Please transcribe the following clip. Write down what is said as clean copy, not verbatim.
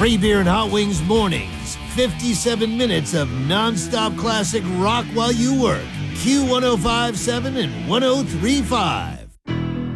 Free beer and hot wings mornings. 57 minutes of nonstop classic rock while you work. Q1057 and 1035.